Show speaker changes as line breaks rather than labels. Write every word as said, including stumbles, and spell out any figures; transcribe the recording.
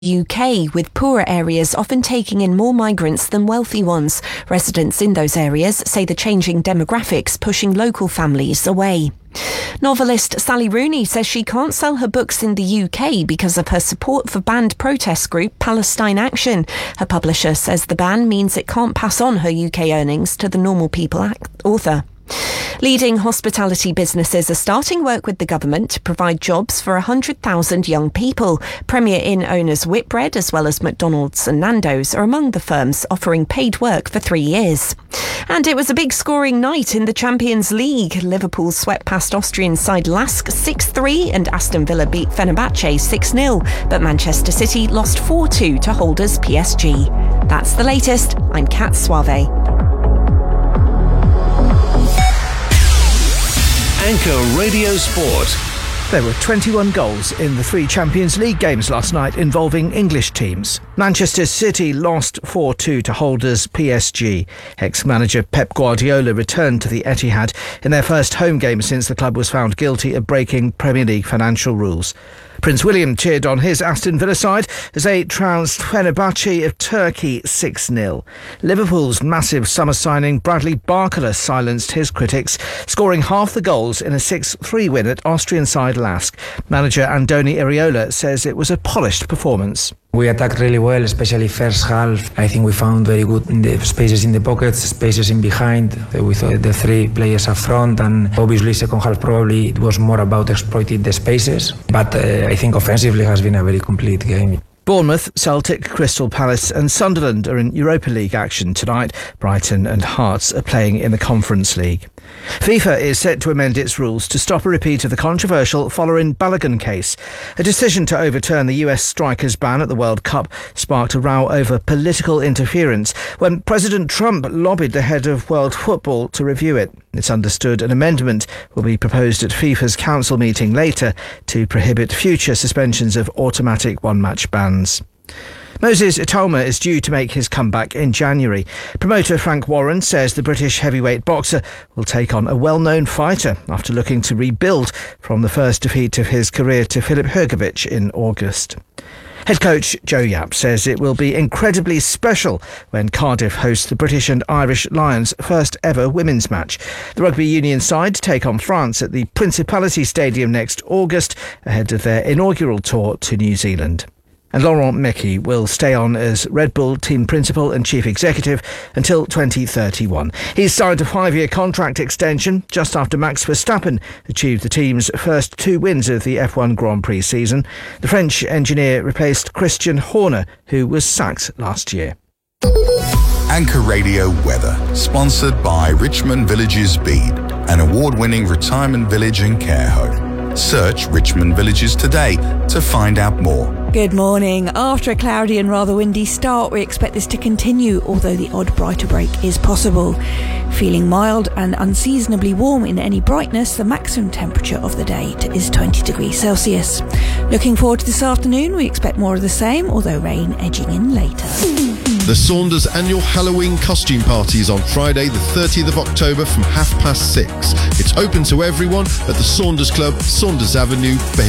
U K, with poorer areas often taking in more migrants than wealthy ones. Residents in those areas say the changing demographics pushing local families away. Novelist Sally Rooney says she can't sell her books in the U K because of her support for banned protest group Palestine Action. Her publisher says the ban means it can't pass on her U K earnings to the normal people author. Leading hospitality businesses are starting work with the government to provide jobs for one hundred thousand young people. Premier Inn owners Whitbread, as well as McDonald's and Nando's, are among the firms offering paid work for three years. And it was a big scoring night in the Champions League. Liverpool swept past Austrian side Lask six three and Aston Villa beat Fenerbahce six nil. But Manchester City lost four two to holders P S G. That's the latest. I'm Kat Suave.
Anchor Radio Sport.
There were twenty-one goals in the three Champions League games last night involving English teams. Manchester City lost four two to holders P S G. Ex-manager Pep Guardiola returned to the Etihad in their first home game since the club was found guilty of breaking Premier League financial rules. Prince William cheered on his Aston Villa side as they trounced Fenerbahce of Turkey six nil. Liverpool's massive summer signing Bradley Barcola silenced his critics, scoring half the goals in a six three win at Austrian side Lask. Manager Andoni Iraola says it was a polished performance.
We attacked really well, especially first half. I think we found very good in the spaces in the pockets, spaces in behind, with the three players up front, and obviously second half probably it was more about exploiting the spaces. But uh, I think offensively has been a very complete game.
Bournemouth, Celtic, Crystal Palace and Sunderland are in Europa League action tonight. Brighton and Hearts are playing in the Conference League. FIFA is set to amend its rules to stop a repeat of the controversial Folarin Balogun case. A decision to overturn the U S striker's ban at the World Cup sparked a row over political interference when President Trump lobbied the head of world football to review it. It's understood an amendment will be proposed at FIFA's council meeting later to prohibit future suspensions of automatic one-match bans. Moses Itoma is due to make his comeback in January. Promoter Frank Warren says the British heavyweight boxer will take on a well-known fighter after looking to rebuild from the first defeat of his career to Filip Hrgovic in August. Head coach Joe Yapp says it will be incredibly special when Cardiff hosts the British and Irish Lions' first ever women's match. The rugby union side take on France at the Principality Stadium next August ahead of their inaugural tour to New Zealand. And Laurent Mekies will stay on as Red Bull team principal and chief executive until twenty thirty-one. He's signed a five-year contract extension just after Max Verstappen achieved the team's first two wins of the F one Grand Prix season. The French engineer replaced Christian Horner, who was sacked last year.
Anchor Radio Weather, sponsored by Richmond Villages Bede, an award-winning retirement village and care home. Search Richmond Villages today to find out more.
Good morning. After a cloudy and rather windy start, we expect this to continue, although the odd brighter break is possible. Feeling mild and unseasonably warm in any brightness, the maximum temperature of the day is twenty degrees Celsius. Looking forward to this afternoon, we expect more of the same, although rain edging in later.
The Saunders annual Halloween costume party is on Friday the thirtieth of October from half past six. It's open to everyone at the Saunders Club, Saunders Avenue, Bedford.